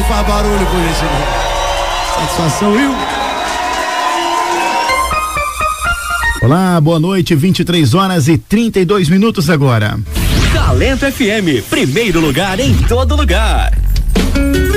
faz barulho por isso. Satisfação, Will. Olá, boa noite, 23h32 agora. Talento FM, primeiro lugar em todo lugar.